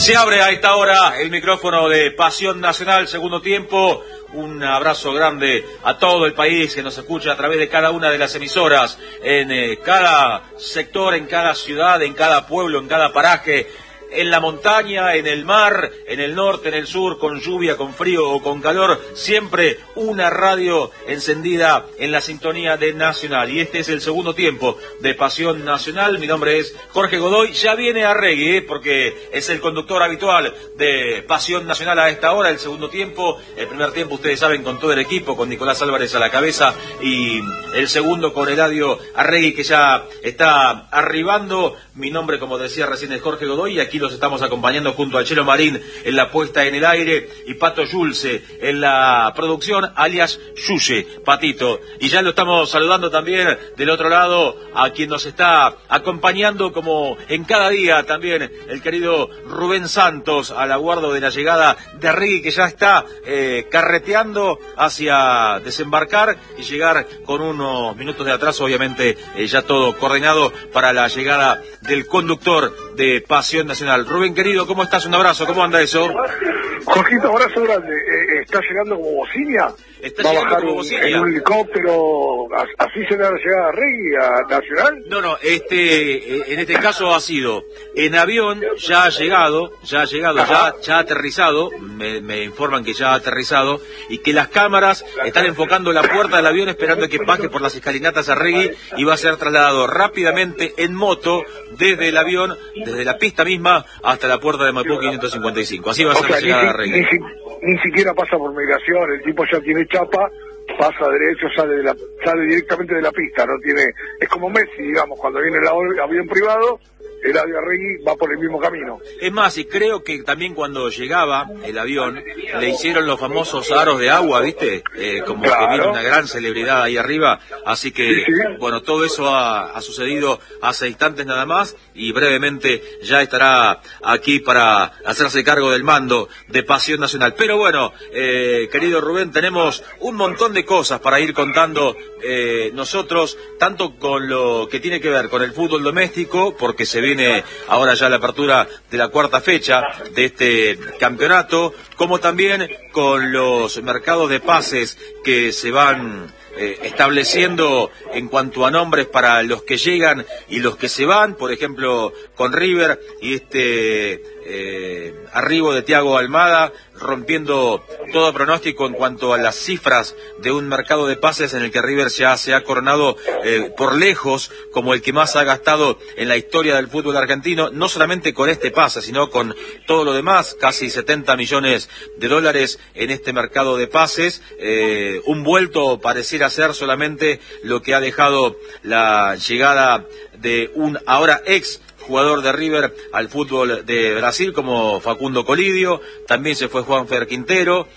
Se abre a esta hora el micrófono de Pasión Nacional, segundo tiempo. Un abrazo grande a todo el país que nos escucha a través de cada una de las emisoras, en cada sector, en cada ciudad, en cada pueblo, en cada paraje, en la montaña, en el mar, en el norte, en el sur, con lluvia, con frío o con calor, siempre una radio encendida en la sintonía de Nacional. Y este es el segundo tiempo de Pasión Nacional. Mi nombre es Jorge Godoy. Ya viene Arregui, porque es el conductor habitual de Pasión Nacional a esta hora, el segundo tiempo. El primer tiempo, ustedes saben, con todo el equipo, con Nicolás Álvarez a la cabeza, y el segundo con Eladio Arregui, que ya está arribando. Mi nombre, como decía recién, es Jorge Godoy, y aquí los estamos acompañando junto a Chelo Marín en la puesta en el aire y Pato Yulce en la producción, alias Yuye, Patito. Y ya lo estamos saludando también del otro lado a quien nos está acompañando como en cada día también, el querido Rubén Santos, al aguardo de la llegada de Arregui, que ya está carreteando hacia desembarcar y llegar con unos minutos de atraso, obviamente ya todo coordinado para la llegada del conductor de Pasión Nacional. Rubén, querido, ¿cómo estás? Un abrazo, ¿cómo anda eso? Jorgito, abrazo grande. ¿Está llegando como bocina? ¿Va a bajar como bocina? En un helicóptero? ¿Así se le ha llegado a Arregui, a Nacional? No, en este caso ha sido en avión, ya ha llegado, ya ha aterrizado, me informan que ya ha aterrizado, y que las cámaras están enfocando la puerta del avión esperando que baje por las escalinatas Arregui, y va a ser trasladado rápidamente en moto desde el avión, desde la pista misma hasta la puerta de Maipú 555. Así va a ser la llegada de Arregui. Ni siquiera pasa por migración, el tipo ya tiene chapa, pasa derecho, sale directamente de la pista, no tiene, es como Messi, digamos, cuando viene el avión privado, el Eladio Arregui va por el mismo camino. Es más, y creo que también cuando llegaba el avión, le hicieron los famosos aros de agua, ¿viste? Como claro, que viene una gran celebridad ahí arriba, así que, sí. Bueno, todo eso ha sucedido hace instantes nada más, y brevemente ya estará aquí para hacerse cargo del mando de Pasión Nacional. Pero bueno, querido Rubén, tenemos un montón de cosas para ir contando nosotros, tanto con lo que tiene que ver con el fútbol doméstico, porque se viene ahora ya la apertura de la cuarta fecha de este campeonato, como también con los mercados de pases que se van estableciendo en cuanto a nombres para los que llegan y los que se van, por ejemplo con River y arribo de Thiago Almada, rompiendo todo pronóstico en cuanto a las cifras de un mercado de pases en el que River ya se ha coronado por lejos como el que más ha gastado en la historia del fútbol argentino, no solamente con este pase, sino con todo lo demás, casi 70 millones de dólares en este mercado de pases, un vuelto pareciera ser solamente lo que ha dejado la llegada de un ahora ex jugador de River al fútbol de Brasil como Facundo Colidio. También se fue Juanfer Quintero,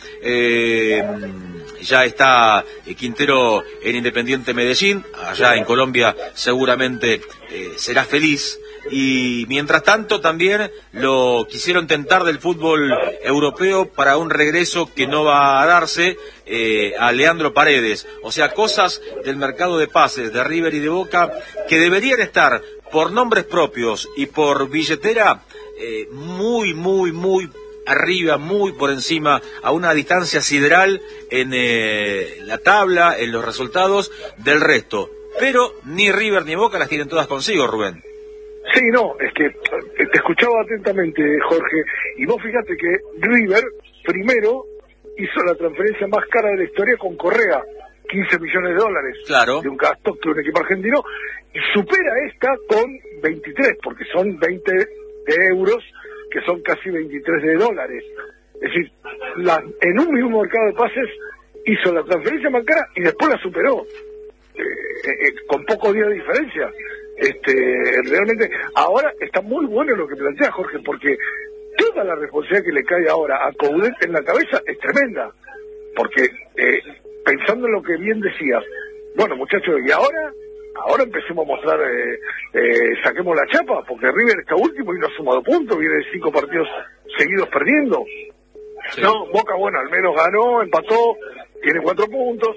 ya está Quintero en Independiente Medellín, allá en Colombia seguramente será feliz. Y mientras tanto también lo quisieron tentar del fútbol europeo para un regreso que no va a darse, a Leandro Paredes. O sea, cosas del mercado de pases de River y de Boca que deberían estar por nombres propios y por billetera muy arriba, muy por encima, a una distancia sideral en la tabla, en los resultados del resto. Pero ni River ni Boca las tienen todas consigo, Rubén. Sí, no, es que te escuchaba atentamente, Jorge, y vos fíjate que River primero hizo la transferencia más cara de la historia con Correa, 15 millones de dólares, claro, de un gasto que un equipo argentino, y supera esta con 23, porque son 20 de euros, que son casi 23 de dólares. Es decir, en un mismo mercado de pases hizo la transferencia más cara y después la superó, con pocos días de diferencia. Realmente, ahora está muy bueno lo que plantea Jorge, porque toda la responsabilidad que le cae ahora a Coudet en la cabeza es tremenda, porque pensando en lo que bien decías, bueno muchachos, y ahora empecemos a mostrar, saquemos la chapa, porque River está último y no ha sumado puntos, viene de 5 partidos seguidos perdiendo. Sí. No, Boca, bueno, al menos ganó, empató, tiene 4 puntos,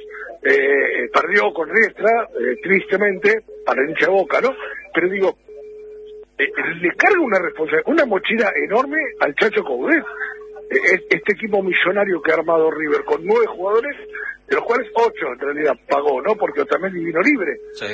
perdió con Riestra, tristemente, para el hincha de Boca, ¿no? Pero digo, le carga una responsabilidad, una mochila enorme al Chacho Coudet. Este equipo millonario que ha armado River con 9 jugadores, de los cuales 8 en realidad pagó, ¿no? Porque Otamendi vino libre. Sí.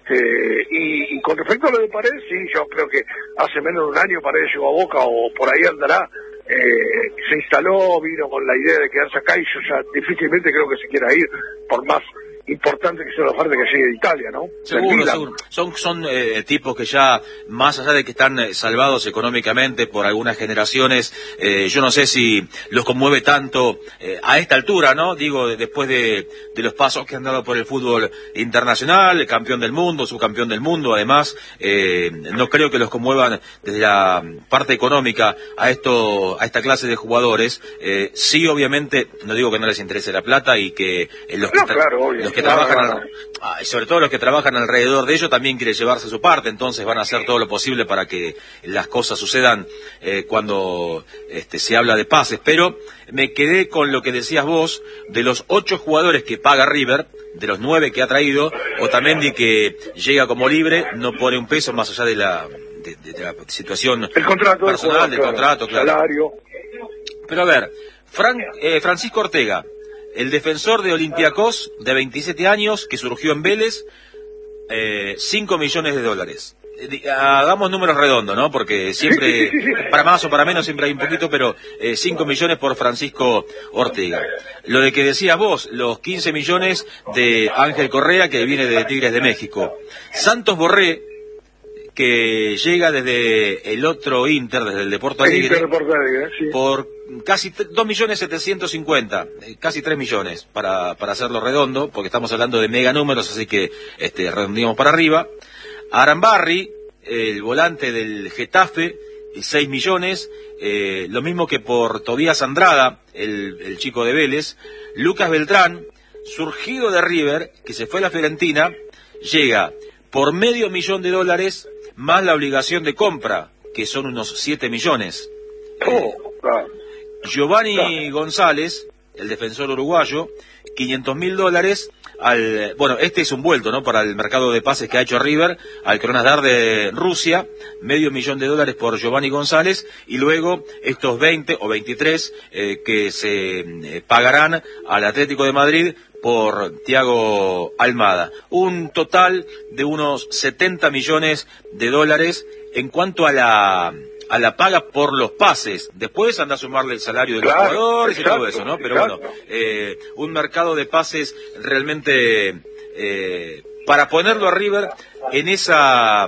Y con respecto a lo de Paredes, sí, yo creo que hace menos de un año Paredes llegó a Boca o por ahí andará. Se instaló, vino con la idea de quedarse acá y yo ya difícilmente creo que se quiera ir, por más importante que sea la oferta que llegue de Italia, ¿no? Seguro. Son tipos que ya, más allá de que están salvados económicamente por algunas generaciones, yo no sé si los conmueve tanto a esta altura, ¿no? Digo, después de los pasos que han dado por el fútbol internacional, campeón del mundo, subcampeón del mundo, además, no creo que los conmuevan desde la parte económica a esta clase de jugadores. Sí, obviamente, no digo que no les interese la plata y que los que trabajan, sobre todo los que trabajan alrededor de ello, también quieren llevarse su parte, entonces van a hacer todo lo posible para que las cosas sucedan cuando se habla de pases. Pero me quedé con lo que decías vos, de los 8 jugadores que paga River, de los 9 que ha traído, Otamendi, que llega como libre, no pone un peso más allá de la situación personal, del contrato, claro. Salario. Pero a ver, Francisco Ortega, el defensor de Olympiacos, de 27 años, que surgió en Vélez, $5 millones. Hagamos números redondos, ¿no? Porque siempre, para más o para menos, siempre hay un poquito, pero 5 millones por Francisco Ortega. Lo de que decías vos, los 15 millones de Ángel Correa, que viene de Tigres de México. Santos Borré, que llega desde el otro Inter, desde el de Porto Alegre, por casi 2.750.000, casi 3 millones, para hacerlo redondo, porque estamos hablando de mega números, así que redondeamos para arriba. Arambarri, el volante del Getafe, 6 millones, lo mismo que por Tobías Andrada, el chico de Vélez. Lucas Beltrán, surgido de River, que se fue a la Fiorentina, llega por $500.000 más la obligación de compra, que son unos 7 millones. Giovanni González, el defensor uruguayo, $500.000 bueno, este es un vuelto, ¿no?, para el mercado de pases que ha hecho River, al Krasnodar de Rusia, $500.000 por Giovanni González, y luego estos 20 o 23 que se pagarán al Atlético de Madrid por Thiago Almada. Un total de unos $70 millones en cuanto a la paga por los pases. Después anda a sumarle el salario de los jugadores y todo eso, ¿no? Pero bueno, un mercado de pases realmente para ponerlo a River en esa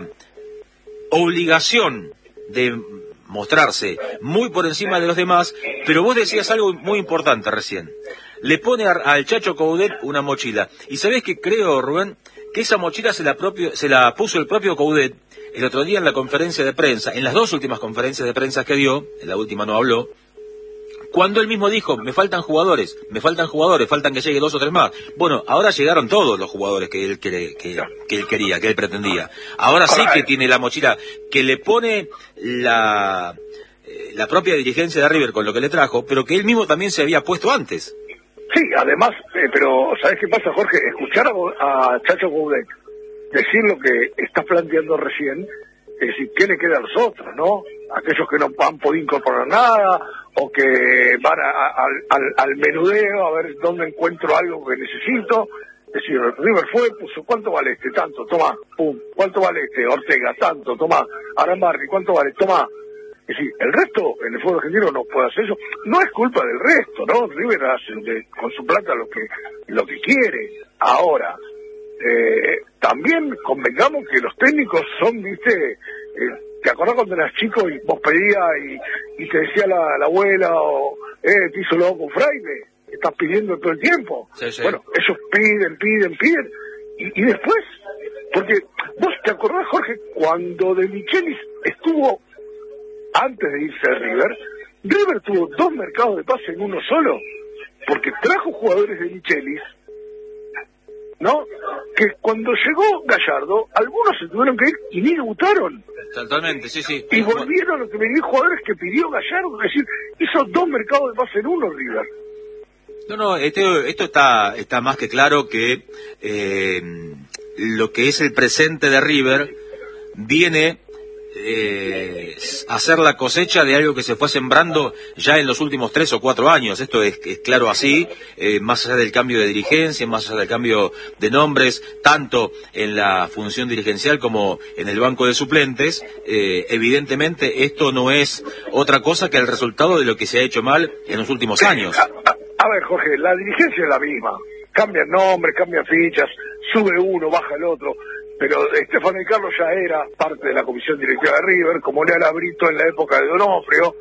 obligación de mostrarse muy por encima de los demás. Pero vos decías algo muy importante recién. Le pone al Chacho Coudet una mochila. Y sabés que creo, Rubén, que esa mochila se la puso el propio Coudet el otro día en la conferencia de prensa, en las 2 últimas conferencias de prensa que dio, en la última no habló, cuando él mismo dijo, me faltan jugadores, faltan que llegue 2 o 3 más. Bueno, ahora llegaron todos los jugadores que él quería, que él pretendía. Ahora sí que tiene la mochila que le pone la propia dirigencia de River con lo que le trajo, pero que él mismo también se había puesto antes. Sí, además, pero ¿sabés qué pasa, Jorge? Escuchar a Chacho Coudet decir lo que estás planteando recién, es decir, ¿qué le queda a los otros, no? Aquellos que no han podido incorporar nada, o que van al menudeo a ver dónde encuentro algo que necesito. Es decir, el River puso, ¿cuánto vale este? Tanto, toma, pum. ¿Cuánto vale este? Ortega, tanto, toma. Arambarri, ¿cuánto vale? Toma. Es decir, el resto en el fútbol argentino no puede hacer eso. No es culpa del resto, ¿no? River hace con su plata lo que quiere. Ahora, también convengamos que los técnicos son, ¿viste? ¿Te acordás cuando eras chico y vos pedías y te decía la abuela o te hizo loco fraile? Estás pidiendo todo el tiempo. Sí, sí. Bueno, ellos piden. Y después, porque vos te acordás, Jorge, cuando De Michelis estuvo antes de irse a River tuvo 2 mercados de pase en uno solo, porque trajo jugadores de Michelis, ¿no? Que cuando llegó Gallardo, algunos se tuvieron que ir y ni debutaron. Totalmente, sí. Y volvieron a lo que me dio jugadores que pidió Gallardo, es decir, hizo 2 mercados de pase en uno River. No, esto está más que claro que lo que es el presente de River viene hacer la cosecha de algo que se fue sembrando ya en los últimos 3 o 4 años. Esto es claro así, más allá del cambio de dirigencia, más allá del cambio de nombres, tanto en la función dirigencial como en el banco de suplentes, evidentemente esto no es otra cosa que el resultado de lo que se ha hecho mal en los últimos años. A ver, Jorge, la dirigencia es la misma. Cambian nombres, cambian fichas, sube uno, baja el otro. Pero Stefano Di Carlo ya era parte de la comisión directiva de River, como lo era Brito en la época de Donofrio,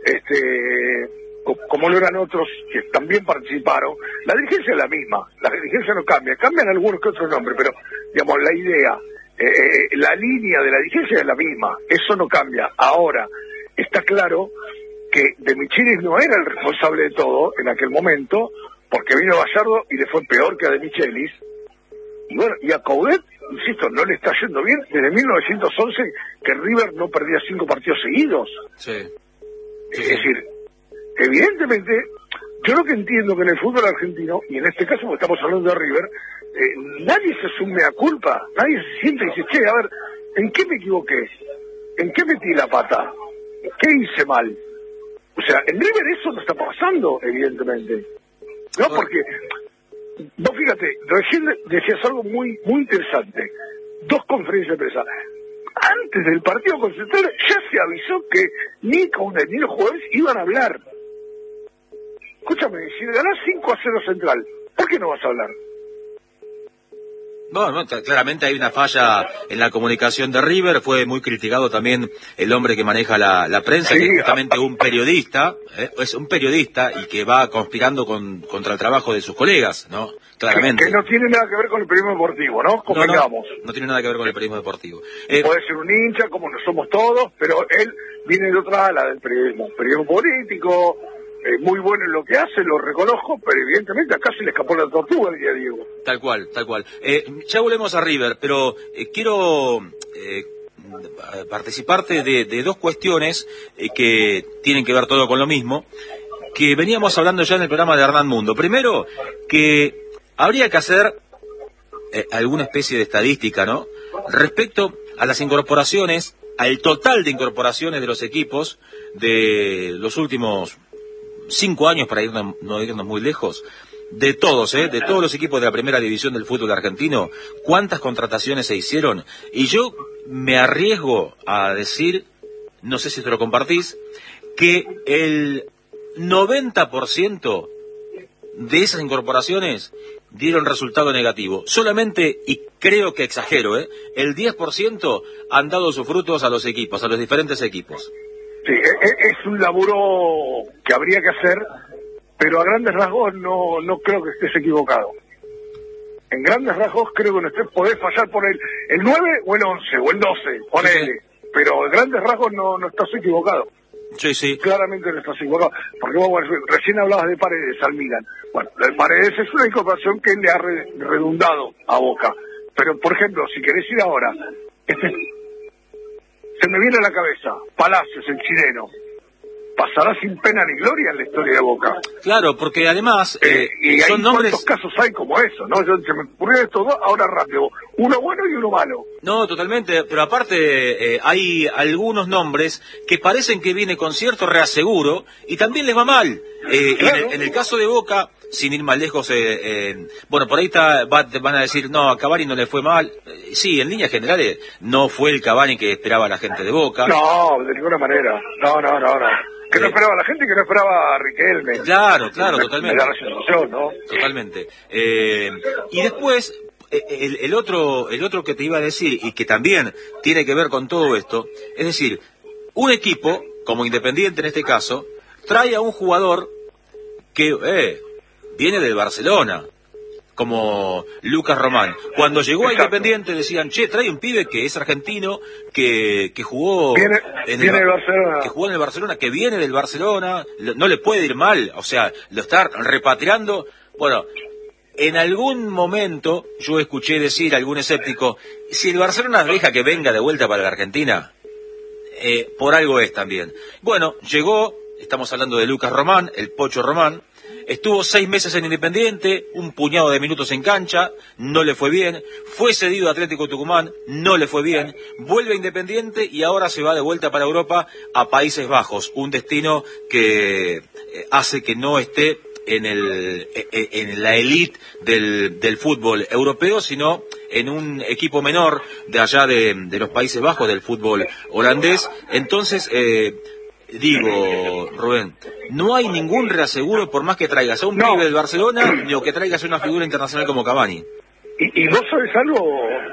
como lo eran otros que también participaron. La dirigencia es la misma, la dirigencia no cambia, cambian algunos que otros nombres, pero digamos la idea, la línea de la dirigencia es la misma, eso no cambia. Ahora, está claro que De Michelis no era el responsable de todo en aquel momento, porque vino Gallardo y le fue peor que a De Michelis. Y bueno, y a Coudet, insisto, no le está yendo bien desde 1911 que River no perdía 5 partidos seguidos. Sí. Es decir, evidentemente, yo lo que entiendo que en el fútbol argentino, y en este caso porque estamos hablando de River, nadie se asume a culpa, nadie se siente y dice, che, a ver, ¿en qué me equivoqué? ¿En qué metí la pata? ¿Qué hice mal? O sea, en River eso no está pasando, evidentemente. No, porque... Vos fíjate, recién decías algo muy muy interesante. 2 conferencias de prensa. Antes del partido con Central ya se avisó que ni Coudet ni los jugadores iban a hablar. Escúchame, si le ganás 5-0 Central, ¿por qué no vas a hablar? Bueno, claramente hay una falla en la comunicación de River, fue muy criticado también el hombre que maneja la prensa, sí, que es justamente un periodista, es un periodista y que va conspirando contra el trabajo de sus colegas, ¿no? Claramente. Que no tiene nada que ver con el periodismo deportivo, ¿no? Convengamos. No tiene nada que ver con el periodismo deportivo. Puede ser un hincha, como no somos todos, pero él viene de otra ala del periodismo político. Muy bueno en lo que hace, lo reconozco, pero evidentemente acá se le escapó la tortuga el día Diego. Tal cual. Ya volvemos a River, pero quiero participarte de 2 cuestiones que tienen que ver todo con lo mismo, que veníamos hablando ya en el programa de Hernán Mundo. Primero, que habría que hacer alguna especie de estadística, ¿no?, respecto a las incorporaciones, al total de incorporaciones de los equipos de los últimos 5 años, para no irnos muy lejos, de todos los equipos de la primera división del fútbol argentino, cuántas contrataciones se hicieron. Y yo me arriesgo a decir, no sé si te lo compartís, que el 90% de esas incorporaciones dieron resultado negativo. Solamente, y creo que exagero, el 10% han dado sus frutos a los equipos, a los diferentes equipos. Sí, es un laburo que habría que hacer, pero a grandes rasgos no creo que estés equivocado. En grandes rasgos creo que no podés fallar por el 9 o el 11 o el 12, ponele, sí. Pero en grandes rasgos no estás equivocado. Sí. Claramente no estás equivocado, porque vos recién hablabas de Paredes al Milan. Bueno, el Paredes es una incorporación que le ha redundado a Boca. Pero, por ejemplo, si querés ir ahora, se me viene a la cabeza, Palacios, el chileno, pasará sin pena ni gloria en la historia de Boca. Claro, porque además y son nombres... ¿Cuántos casos hay como eso? ¿No? Se me ocurrió estos 2, ahora rápido, uno bueno y uno malo. No, totalmente, pero aparte hay algunos nombres que parecen que viene con cierto reaseguro y también les va mal. Claro. En el caso de Boca, sin ir más lejos, bueno, por ahí van a decir, no, a Cavani no le fue mal. Sí, en líneas generales, no fue el Cavani que esperaba la gente de Boca. No, de ninguna manera. No. Que no esperaba la gente, que no esperaba a Riquelme. Claro, totalmente. Me da la sensación, ¿no? Totalmente. Y después, el otro que te iba a decir, y que también tiene que ver con todo esto, es decir, un equipo, como Independiente en este caso, trae a un jugador que viene del Barcelona, como Lucas Román. Cuando llegó a Independiente decían, che, trae un pibe que es argentino, que jugó en el Barcelona, que viene del Barcelona, no le puede ir mal, o sea, lo está repatriando. Bueno, en algún momento yo escuché decir a algún escéptico, si el Barcelona deja que venga de vuelta para la Argentina, por algo es también. Bueno, llegó, estamos hablando de Lucas Román, el Pocho Román, estuvo 6 meses en Independiente, un puñado de minutos en cancha, no le fue bien, fue cedido a Atlético Tucumán, no le fue bien, vuelve a Independiente y ahora se va de vuelta para Europa a Países Bajos, un destino que hace que no esté en la élite del fútbol europeo, sino en un equipo menor de allá de los Países Bajos, del fútbol holandés. Entonces, digo, Rubén, no hay ningún reaseguro por más que traigas a un pibe del Barcelona, ni o que traigas a una figura internacional como Cavani. Y vos sabés algo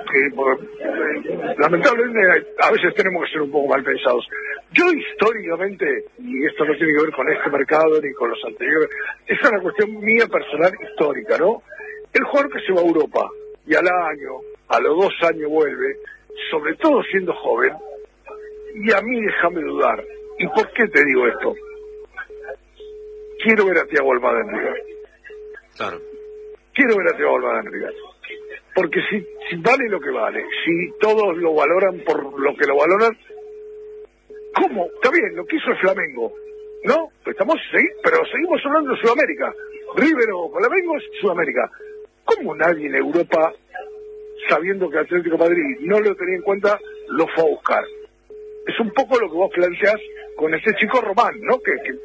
que lamentablemente a veces tenemos que ser un poco mal pensados. Yo históricamente, y esto no tiene que ver con este mercado ni con los anteriores, es una cuestión mía personal histórica, ¿no? El jugador que se va a Europa y al año, a los 2 años vuelve, sobre todo siendo joven, y a mí déjame dudar. ¿Y por qué te digo esto? Quiero ver a Thiago Almada en River. Claro. Quiero ver a Thiago Almada en River. Porque si vale lo que vale, si todos lo valoran por lo que lo valoran, ¿cómo? Está bien, lo que hizo el Flamengo, ¿no? Pero seguimos hablando de Sudamérica. River o Flamengo es Sudamérica. ¿Cómo nadie en Europa, sabiendo que Atlético de Madrid no lo tenía en cuenta, lo fue a buscar? Es un poco lo que vos planteás con ese chico Román, ¿no?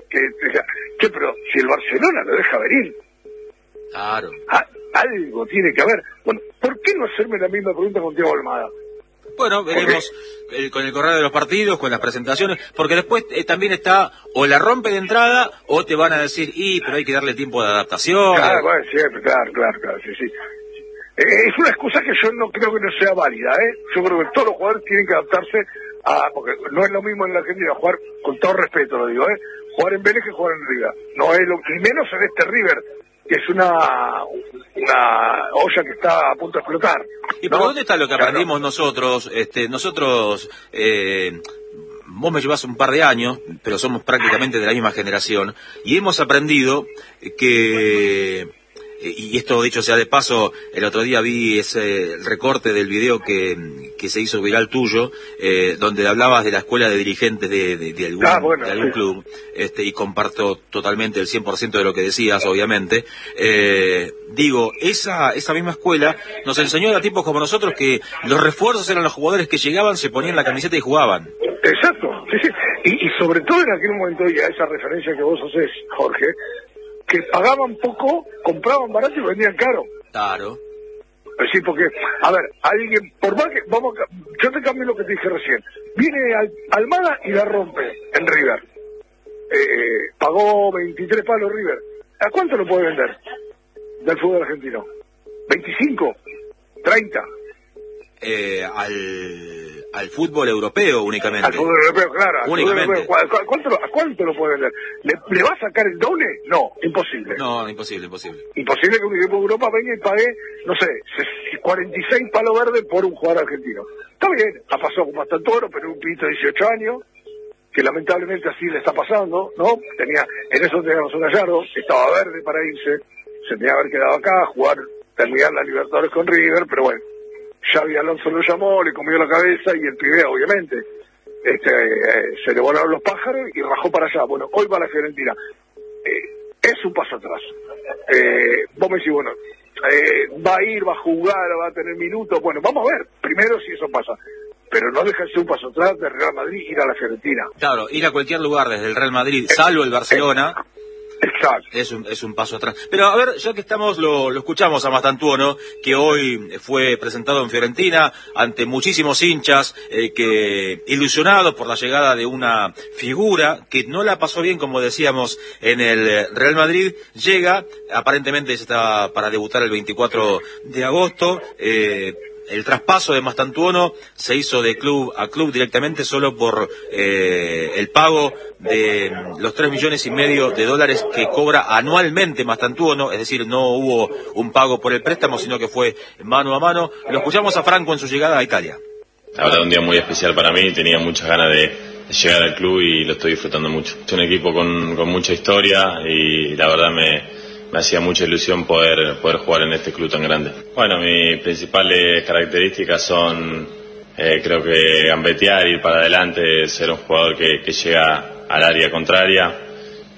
Pero si el Barcelona lo deja venir. Claro. Algo tiene que haber. Bueno, ¿por qué no hacerme la misma pregunta con Thiago Almada? Bueno, veremos con el correr de los partidos, con las presentaciones, porque después también está, o la rompe de entrada, o te van a decir, pero hay que darle tiempo de adaptación. Claro, bueno, siempre, claro, sí. Es una excusa que yo no creo que no sea válida, ¿eh? Yo creo que todos los jugadores tienen que adaptarse porque no es lo mismo en la Argentina jugar, con todo respeto lo digo, jugar en Vélez que jugar en River. No es y menos en este River, que es una olla que está a punto de explotar. ¿Y por dónde está lo que aprendimos nosotros? Vos me llevás un par de años, pero somos prácticamente de la misma generación, y hemos aprendido que, y esto dicho sea de paso, el otro día vi ese recorte del video que se hizo viral tuyo, donde hablabas de la escuela de dirigentes de algún club, y comparto totalmente el 100% de lo que decías, obviamente. Digo, esa misma escuela nos enseñó a tipos como nosotros que los refuerzos eran los jugadores que llegaban, se ponían la camiseta y jugaban. Exacto, sí. Y sobre todo en aquel momento, y a esa referencia que vos haces, Jorge, que pagaban poco, compraban barato y vendían caro. Claro. Sí, porque, a ver, alguien, por más que, yo te cambio lo que te dije recién. Viene Almada y la rompe en River. Pagó 23 palos River. ¿A cuánto lo puede vender del fútbol argentino? ¿25? ¿30? Al fútbol europeo únicamente. Al fútbol europeo, claro. Únicamente. ¿A cuánto lo puede vender? ¿Le va a sacar el doble? No, imposible. No, imposible. Imposible que un equipo de Europa venga y pague, no sé, 46 palos verdes por un jugador argentino. Está bien, ha pasado con Mastantoro, pero un pito de 18 años, que lamentablemente así le está pasando, ¿no? En eso teníamos un Gallardo, estaba verde para irse, se tenía que haber quedado acá, terminar la Libertadores con River, pero bueno. Xavi Alonso lo llamó, le comió la cabeza y el pibe obviamente se le volaron los pájaros y rajó para allá. Bueno, hoy va a la Fiorentina. Es un paso atrás. Vos me decís, bueno, va a ir, va a jugar, va a tener minutos. Bueno, vamos a ver primero si eso pasa. Pero no deja de ser un paso atrás de Real Madrid ir a la Fiorentina. Claro, ir a cualquier lugar desde el Real Madrid, salvo el Barcelona. Exacto. Es un paso atrás. Pero a ver, ya que estamos, lo escuchamos a Mastantuono, que hoy fue presentado en Fiorentina ante muchísimos hinchas, que ilusionados por la llegada de una figura que no la pasó bien, como decíamos, en el Real Madrid, llega, aparentemente está para debutar el 24 de agosto, el traspaso de Mastantuono se hizo de club a club directamente solo por el pago de los $3,5 millones que cobra anualmente Mastantuono, es decir, no hubo un pago por el préstamo, sino que fue mano a mano. Lo escuchamos a Franco en su llegada a Italia. La verdad, un día muy especial para mí, tenía muchas ganas de llegar al club y lo estoy disfrutando mucho. Es un equipo con mucha historia y la verdad me hacía mucha ilusión poder jugar en este club tan grande. Bueno, mis principales características son, creo que gambetear, ir para adelante, ser un jugador que llega al área contraria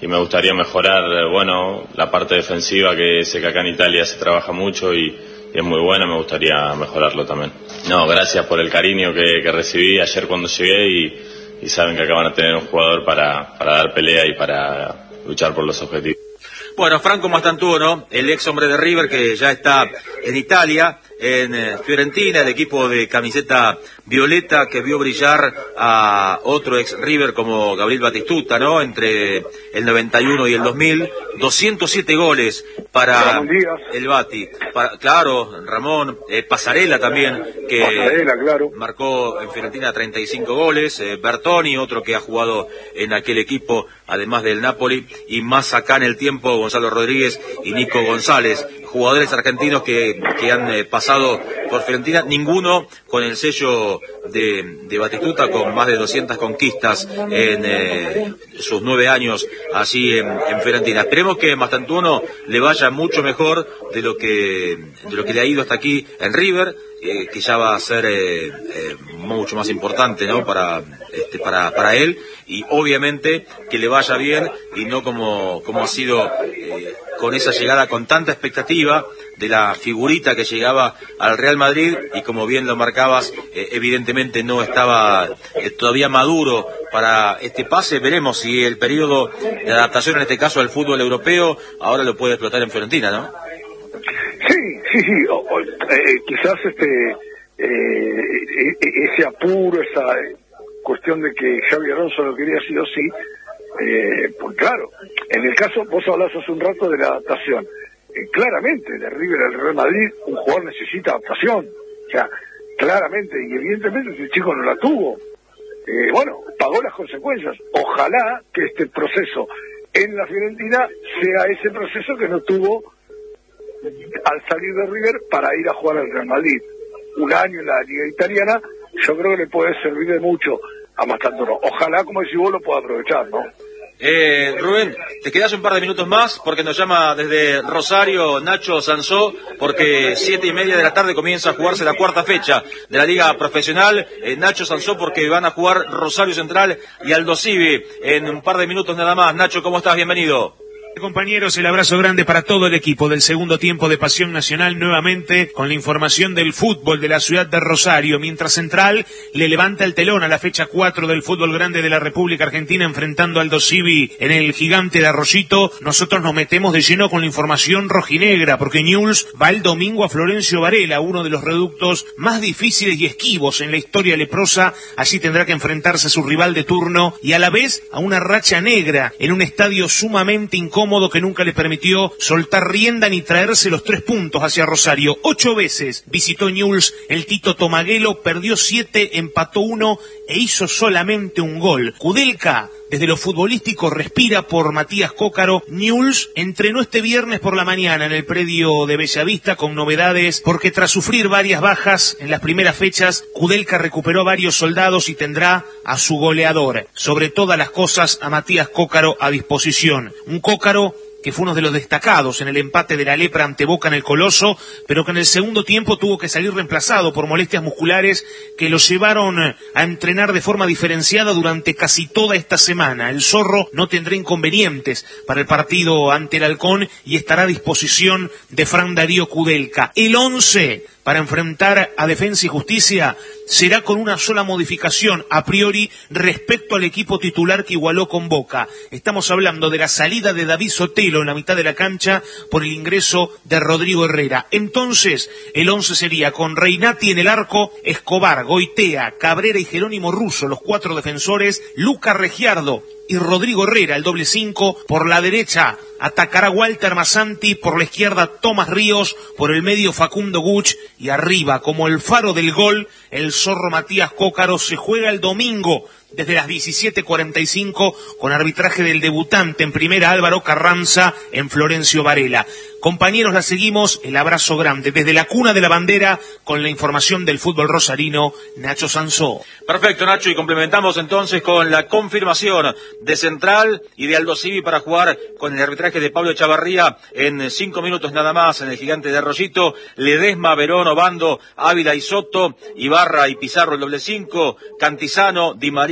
me gustaría mejorar, bueno, la parte defensiva, que sé que acá en Italia se trabaja mucho y es muy buena, me gustaría mejorarlo también. No, gracias por el cariño que recibí ayer cuando llegué y saben que acá van a tener un jugador para dar pelea y para luchar por los objetivos. Bueno, Franco Mastantuono, el ex hombre de River que ya está en Italia, en Fiorentina, el equipo de camiseta violeta que vio brillar a otro ex River como Gabriel Batistuta, ¿no? Entre el 91 y el 2000, 207 goles para el Bati. Claro, Ramón, Pasarela también, que claro, marcó en Fiorentina 35 goles, Bertoni, otro que ha jugado en aquel equipo, además del Napoli, y más acá en el tiempo, Gonzalo Rodríguez y Nico González, jugadores argentinos que han pasado por Fiorentina, ninguno con el sello de Batistuta, con más de 200 conquistas en sus 9 años allí en Fiorentina. Esperemos que Mastantuono le vaya mucho mejor de lo que le ha ido hasta aquí en River, que ya va a ser mucho más importante, ¿no? para él, y obviamente que le vaya bien y no como ha sido con esa llegada con tanta expectativa de la figurita que llegaba al Real Madrid, y como bien lo marcabas, evidentemente no estaba todavía maduro para este pase. Veremos si el periodo de adaptación, en este caso al fútbol europeo, ahora lo puede explotar en Fiorentina, ¿no? Sí, quizás ese apuro, esa cuestión de que Xabi Alonso lo quería sí o sí, pues claro, en el caso, vos hablás hace un rato de la adaptación, claramente de River al Real Madrid un jugador necesita adaptación, o sea, claramente, y evidentemente ese chico no la tuvo, bueno, pagó las consecuencias. Ojalá que este proceso en la Fiorentina sea ese proceso que no tuvo al salir de River para ir a jugar al Real Madrid. Un año en la liga italiana, yo creo que le puede servir de mucho a Mastantuono. Ojalá, como decís vos, lo pueda aprovechar, ¿no? Rubén, te quedas un par de minutos más porque nos llama desde Rosario Nacho Sansó, porque 7:30 de la tarde comienza a jugarse la cuarta fecha de la Liga Profesional. Nacho Sansó, porque van a jugar Rosario Central y Aldo Civi en un par de minutos nada más. Nacho, ¿cómo estás? Bienvenido. Compañeros, el abrazo grande para todo el equipo del segundo tiempo de Pasión Nacional, nuevamente con la información del fútbol de la ciudad de Rosario, mientras Central le levanta el telón a la fecha 4 del fútbol grande de la República Argentina, enfrentando al Aldo Civi en el Gigante de Arroyito. Nosotros nos metemos de lleno con la información rojinegra, porque Newell's va el domingo a Florencio Varela, uno de los reductos más difíciles y esquivos en la historia leprosa. Allí tendrá que enfrentarse a su rival de turno y a la vez a una racha negra en un estadio sumamente incómodo que nunca le permitió soltar rienda ni traerse los 3 puntos hacia Rosario. 8 veces visitó Newell's el Tito Tomaguelo, perdió 7, empató 1 e hizo solamente un gol. Kudelka, desde lo futbolístico, respira por Matías Cócaro. Newell's entrenó este viernes por la mañana en el predio de Bellavista con novedades, porque tras sufrir varias bajas en las primeras fechas, Kudelka recuperó varios soldados y tendrá a su goleador, sobre todas las cosas, a Matías Cócaro a disposición. Un Cócaro que fue uno de los destacados en el empate de la Lepra ante Boca en el Coloso, pero que en el segundo tiempo tuvo que salir reemplazado por molestias musculares que lo llevaron a entrenar de forma diferenciada durante casi toda esta semana. El Zorro no tendrá inconvenientes para el partido ante el Halcón y estará a disposición de Fran Darío Kudelka. El 11 para enfrentar a Defensa y Justicia será con una sola modificación a priori respecto al equipo titular que igualó con Boca. Estamos hablando de la salida de David Sotelo en la mitad de la cancha por el ingreso de Rodrigo Herrera. Entonces, el 11 sería con Reinati en el arco, Escobar, Goitea, Cabrera y Jerónimo Russo, los 4 defensores, Luca Regiardo y Rodrigo Herrera, el doble 5, por la derecha atacará Walter Masanti, por la izquierda Tomás Ríos, por el medio Facundo Guch, y arriba, como el faro del gol, el Zorro Matías Cócaro. Se juega el domingo desde las 17:45 con arbitraje del debutante en primera, Álvaro Carranza, en Florencio Varela. Compañeros, la seguimos, el abrazo grande desde la cuna de la bandera con la información del fútbol rosarino, Nacho Sansó. Perfecto, Nacho, y complementamos entonces con la confirmación de Central y de Aldo Civi para jugar con el arbitraje de Pablo Echavarría en 5 minutos nada más en el Gigante de Arroyito. Ledesma, Verón, Obando, Ávila y Soto, Ibarra y Pizarro el doble 5, Cantizano, Di María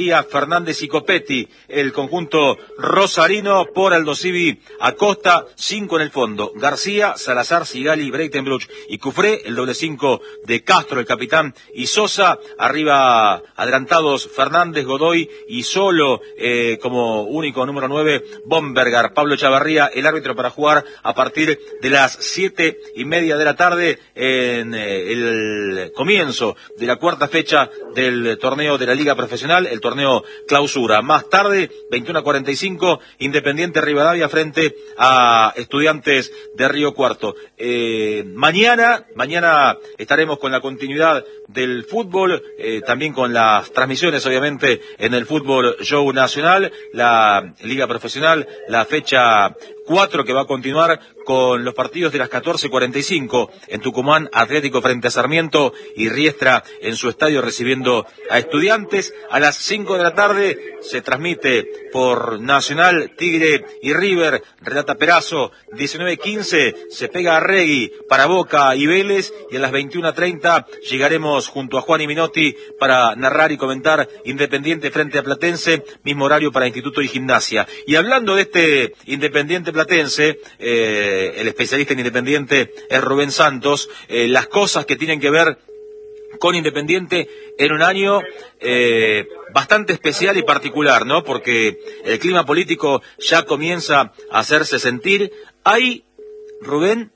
García, Fernández y Copetti, el conjunto rosarino. Por Aldo Civi, Acosta, 5 en el fondo, García, Salazar, Sigali, Breitenbruch y Cufré, el doble 5 de Castro, el capitán, y Sosa. Arriba adelantados Fernández, Godoy y solo como único número 9 Bombergar. Pablo Chavarría, el árbitro, para jugar a partir de las 7:30 de la tarde en el comienzo de la cuarta fecha del torneo de la Liga Profesional, el torneo Clausura. Más tarde, 21:45, Independiente Rivadavia frente a Estudiantes de Río Cuarto. Mañana estaremos con la continuidad del fútbol, también con las transmisiones, obviamente, en el fútbol show nacional, la Liga Profesional, la fecha 4 que va a continuar con los partidos de las 14:45 en Tucumán, Atlético frente a Sarmiento y Riestra en su estadio recibiendo a Estudiantes. A las 5 de la tarde se transmite por Nacional, Tigre y River, relata Perazo. 19:15 se pega a Regui para Boca y Vélez, y a las 21:30 llegaremos junto a Juan y Minotti para narrar y comentar Independiente frente a Platense, mismo horario para Instituto y Gimnasia. Y hablando de este Independiente Platense, el especialista en Independiente es Rubén Santos. Las cosas que tienen que ver con Independiente en un año bastante especial y particular, ¿no? Porque el clima político ya comienza a hacerse sentir. Hay, Rubén,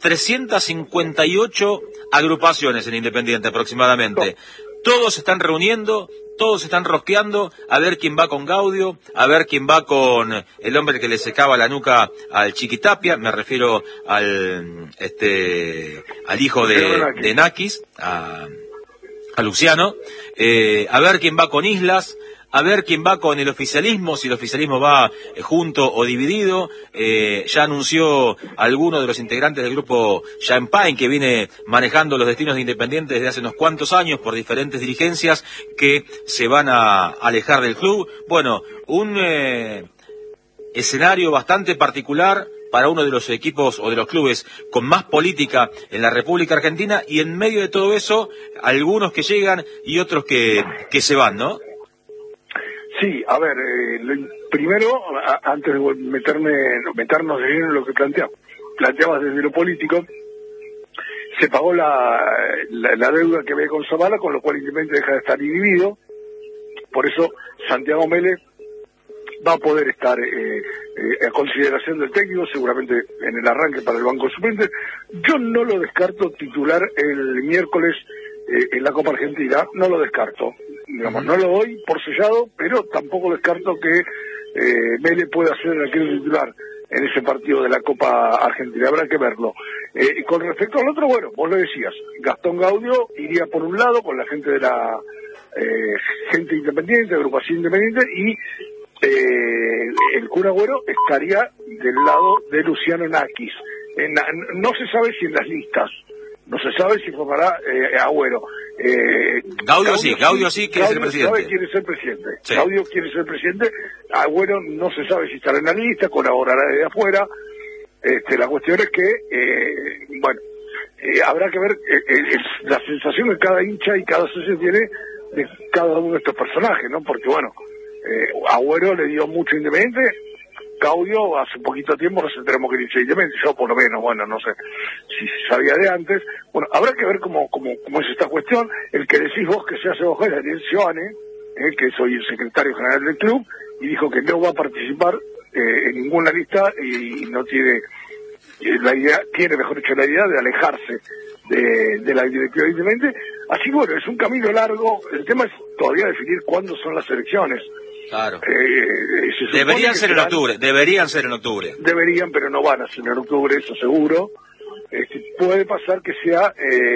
358 agrupaciones en Independiente aproximadamente. Todos se están reuniendo, todos se están rosqueando a ver quién va con Gaudio, a ver quién va con el hombre que le secaba la nuca al Chiquitapia, me refiero al hijo de Nakis, a Luciano, a ver quién va con Islas, a ver quién va con el oficialismo, si el oficialismo va junto o dividido. Ya anunció alguno de los integrantes del grupo Champagne, que viene manejando los destinos de Independiente desde hace unos cuantos años por diferentes dirigencias, que se van a alejar del club. Bueno, un escenario bastante particular para uno de los equipos o de los clubes con más política en la República Argentina, y en medio de todo eso, algunos que llegan y otros que se van, ¿no? Sí, a ver, primero, antes de meternos de lleno en lo que planteabas desde lo político, se pagó la deuda que ve con Zavala, con lo cual Independiente deja de estar inhibido. Por eso Santiago Mele va a poder estar a consideración del técnico, seguramente en el arranque para el banco suplente. Yo no lo descarto titular el miércoles en la Copa Argentina, no lo descarto. Digamos, no lo doy por sellado, pero tampoco descarto que Mele pueda ser el arquero titular en ese partido de la Copa Argentina. Habrá que verlo. Y con respecto al otro, bueno, vos lo decías, Gastón Gaudio iría por un lado con la gente de la gente independiente, agrupación independiente, y el Kun Agüero estaría del lado de Luciano Nakis. No se sabe si en las listas, no se sabe si formará Agüero. Gaudio sí quiere ser presidente. Quiere ser presidente. Sí. Gaudio quiere ser presidente. Agüero no se sabe si estará en la lista, colaborará desde afuera. La cuestión es que, habrá que ver la sensación que cada hincha y cada socio tiene de cada uno de estos personajes, ¿no? Porque, Agüero le dio mucho Independiente. Gaudio hace poquito tiempo nos enteramos que dice Independiente, yo por lo menos, no sé si sabía de antes. Habrá que ver cómo es esta cuestión. El que decís vos que se hace bajar es Ariel Sioane, que soy el secretario general del club, y dijo que no va a participar en ninguna lista y no tiene la idea de alejarse de la directiva de Independiente. Así es un camino largo. El tema es todavía definir cuándo son las elecciones. Claro. Deberían ser en octubre. Deberían, pero no van a ser en octubre, eso seguro. Puede pasar que sea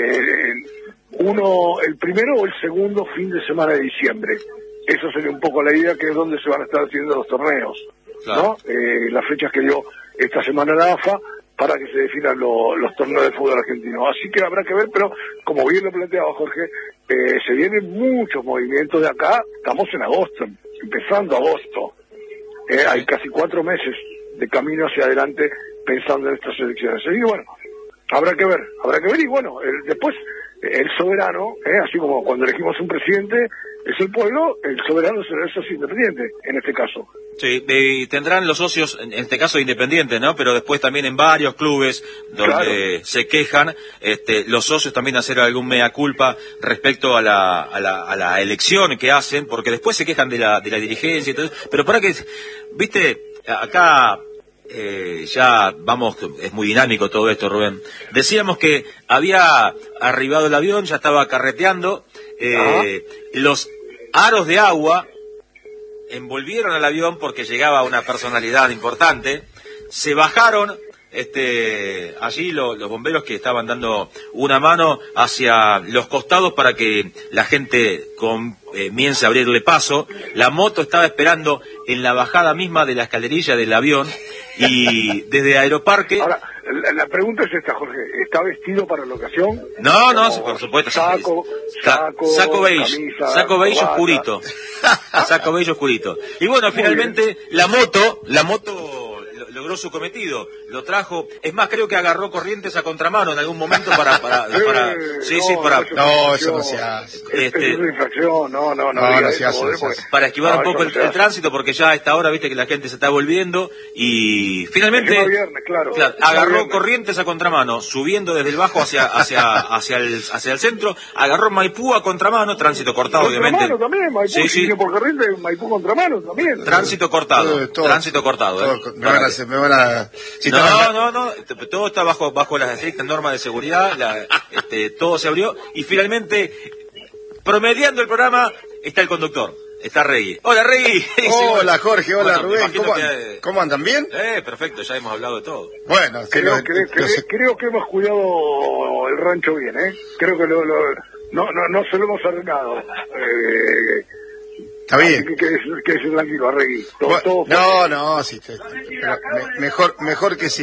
el primero o el segundo fin de semana de diciembre. Eso sería un poco la idea, que es donde se van a estar haciendo los torneos, claro, ¿no? Las fechas que dio esta semana la AFA para que se definan los torneos de fútbol argentino. Así que habrá que ver, pero como bien lo planteaba Jorge, se vienen muchos movimientos de acá. Estamos en agosto, empezando agosto. Hay casi 4 meses de camino hacia adelante pensando en estas elecciones. Y habrá que ver. Y después el soberano, así como cuando elegimos un presidente, es el pueblo, el soberano será el socio independiente, en este caso. Sí, y tendrán los socios, en este caso independientes, ¿no? Pero después también en varios clubes donde se quejan, los socios también hacer algún mea culpa respecto a la elección que hacen, porque después se quejan de la dirigencia y todo eso. Pero para que, viste, acá ya vamos, es muy dinámico todo esto, Rubén. Decíamos que había arribado el avión, ya estaba carreteando, los aros de agua envolvieron al avión porque llegaba una personalidad importante, se bajaron allí los bomberos que estaban dando una mano hacia los costados para que la gente comience a abrirle paso. La moto estaba esperando en la bajada misma de la escalerilla del avión y desde Aeroparque... Ahora, la pregunta es esta, Jorge, ¿está vestido para la ocasión? No, por supuesto. Saco beige, camisa, saco beige oscurito. Saco beige oscurito. Y bueno, finalmente la moto logró su cometido, lo trajo, es más, creo que agarró Corrientes a contramano en algún momento para eso no se hace. Es una infracción, no se hace. Para esquivar un poco el tránsito, porque ya a esta hora, viste que la gente se está volviendo, y finalmente agarró Corrientes a contramano, subiendo desde el bajo hacia el centro, agarró Maipú a contramano, tránsito cortado, obviamente. También, Maipú, sí. Por Corrientes, Maipú contramano también. Tránsito cortado. Me van a... No, todo está bajo las estrictas normas de seguridad, todo se abrió, y finalmente, promediando el programa, está el conductor, está Regui. Hola, Regui. Hola, Jorge, hola, Rubén, ¿cómo andan? ¿Bien? Perfecto, ya hemos hablado de todo. Bueno, creo que hemos cuidado el rancho bien, creo que no se lo hemos arreglado. Está bien. Que es tranquilo, Arregui. Sí, mejor que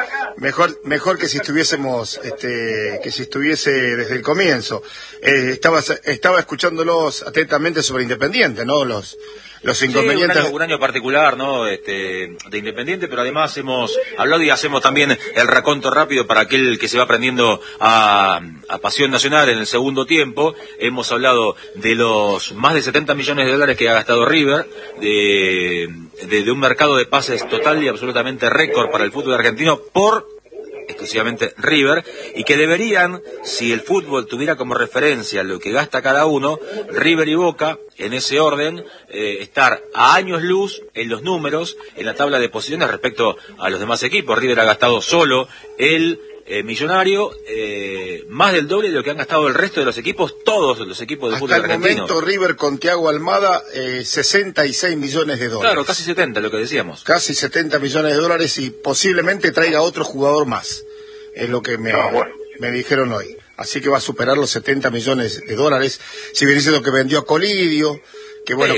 si estuviésemos, que si estuviese desde el comienzo. Estaba escuchándolos atentamente sobre Independiente, ¿no? Los inconvenientes. Un año particular, ¿no? De Independiente, pero además hemos hablado y hacemos también el raconto rápido para aquel que se va aprendiendo a Pasión Nacional en el segundo tiempo. Hemos hablado de los más de 70 millones de dólares que ha gastado River, de un mercado de pases total y absolutamente récord para el fútbol argentino por exclusivamente River, y que deberían, si el fútbol tuviera como referencia lo que gasta cada uno, River y Boca, en ese orden, estar a años luz en los números, en la tabla de posiciones respecto a los demás equipos. River ha gastado solo el millonario, más del doble de lo que han gastado el resto de los equipos, todos los equipos del fútbol argentino. Hasta el momento River con Thiago Almada, 66 millones de dólares. Claro, casi 70, lo que decíamos. Casi 70 millones de dólares y posiblemente traiga otro jugador más, es lo que me dijeron hoy. Así que va a superar los 70 millones de dólares, si bien dice lo que vendió a Colidio, que bueno,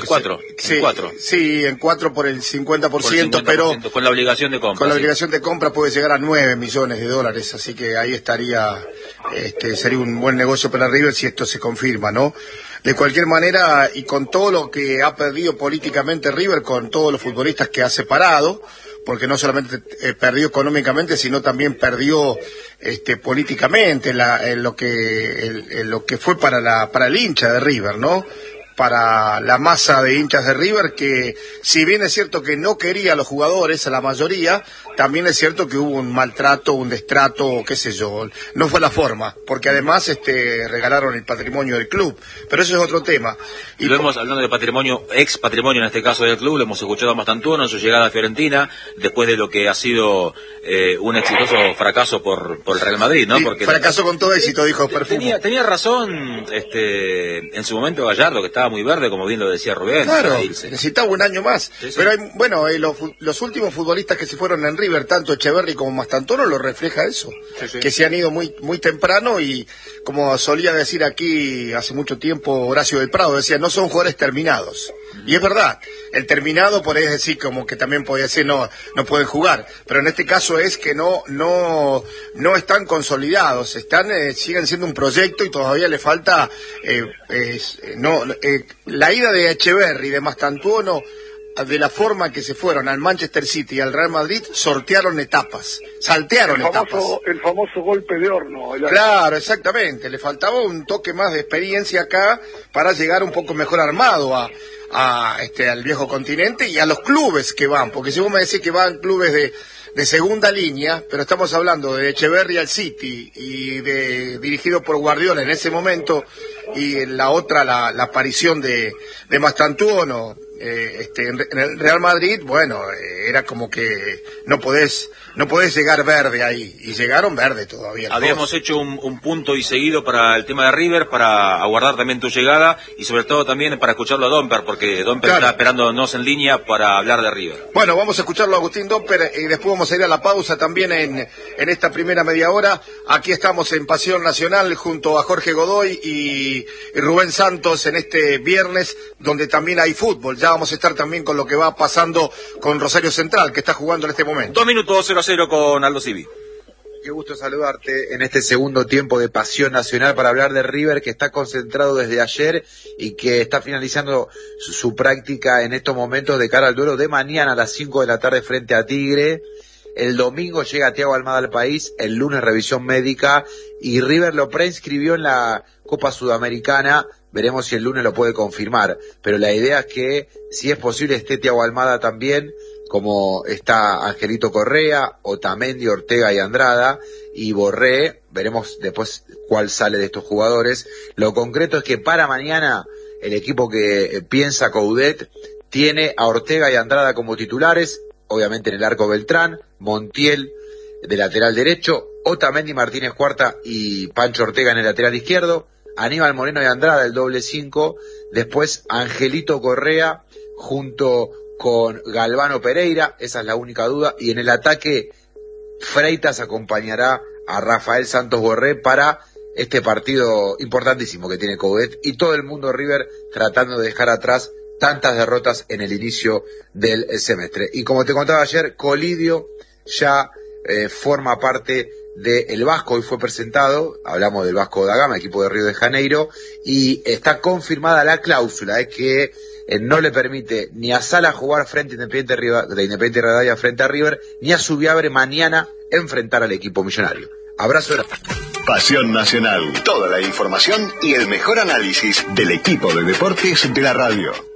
en 4 por el 50%, pero con la obligación de compra. Con la obligación de compra puede llegar a 9 millones de dólares, así que ahí estaría, sería un buen negocio para River si esto se confirma, ¿no? De cualquier manera, y con todo lo que ha perdido políticamente River, con todos los futbolistas que ha separado, porque no solamente perdió económicamente, sino también perdió políticamente en lo que fue para el hincha de River, ¿no? Para la masa de hinchas de River, que si bien es cierto que no quería a los jugadores, a la mayoría, también es cierto que hubo un maltrato, un destrato, qué sé yo, no fue la forma, porque además regalaron el patrimonio del club, pero eso es otro tema. Y lo hemos, hablando de patrimonio, ex patrimonio en este caso del club, lo hemos escuchado a Mastantuono en su llegada a Fiorentina, después de lo que ha sido un exitoso fracaso por el Real Madrid, ¿no? Sí, porque fracaso con todo éxito, dijo Perfumo. Tenía razón en su momento Gallardo, que estaba muy verde, como bien lo decía Rubén. Claro, necesitaba un año más. Sí. Pero los últimos futbolistas que se fueron en River, tanto Echeverri como Mastantuono, lo refleja eso. Sí. Que se han ido muy, muy temprano y, como solía decir aquí hace mucho tiempo Horacio del Prado, decía, no son jugadores terminados. Y es verdad, el terminado podés decir como que también podía decir no pueden jugar, pero en este caso es que no están consolidados, siguen siendo un proyecto y todavía le falta la ida de Echeverri y de Mastantuono de la forma que se fueron al Manchester City y al Real Madrid, sortearon etapas, saltearon etapas. El famoso golpe de horno. Claro, exactamente. Le faltaba un toque más de experiencia acá para llegar un poco mejor armado al viejo continente y a los clubes que van, porque si vos me decís que van clubes de segunda línea, pero estamos hablando de Echeverri al City y dirigido por Guardiola en ese momento, y en la otra la aparición de Mastantuono en el Real Madrid, bueno, era como que no podés llegar verde ahí, y llegaron verde todavía. Habíamos hecho un punto y seguido para el tema de River, para aguardar también tu llegada, y sobre todo también para escucharlo a Domper, porque Domper está esperándonos en línea para hablar de River. Bueno, vamos a escucharlo a Agustín Domper, y después vamos a ir a la pausa también en esta primera media hora. Aquí estamos en Pasión Nacional junto a Jorge Godoy y Rubén Santos en este viernes, donde también hay fútbol. Ya vamos a estar también con lo que va pasando con Rosario Central, que está jugando en este momento. 2 minutos 0-0 con Aldo Civi. Qué gusto saludarte en este segundo tiempo de Pasión Nacional para hablar de River, que está concentrado desde ayer y que está finalizando su práctica en estos momentos de cara al duelo de mañana a las 5 de la tarde frente a Tigre. El domingo llega Thiago Almada al país, el lunes revisión médica, y River lo preinscribió en la Copa Sudamericana. Veremos si el lunes lo puede confirmar, pero la idea es que, si es posible, esté Thiago Almada también, como está Angelito Correa, Otamendi, Ortega y Andrada, y Borré. Veremos después cuál sale de estos jugadores. Lo concreto es que para mañana el equipo que piensa Coudet tiene a Ortega y Andrada como titulares, obviamente en el arco Beltrán, Montiel de lateral derecho, Otamendi, Martínez Cuarta y Pancho Ortega en el lateral izquierdo, Aníbal Moreno y Andrada el doble 5, después Angelito Correa junto con Galvano Pereira, esa es la única duda, y en el ataque Freitas acompañará a Rafael Santos Borré para este partido importantísimo que tiene Coudet y todo el mundo River tratando de dejar atrás tantas derrotas en el inicio del semestre. Y como te contaba ayer, Colidio ya forma parte del Vasco, hoy fue presentado, hablamos del Vasco da Gama, equipo de Río de Janeiro, y está confirmada la cláusula, que no le permite ni a Sala jugar frente a Independiente Rivadavia frente a River, ni a Subiabre mañana enfrentar al equipo millonario. Abrazo. Pasión Nacional, toda la información y el mejor análisis del equipo de deportes de la radio.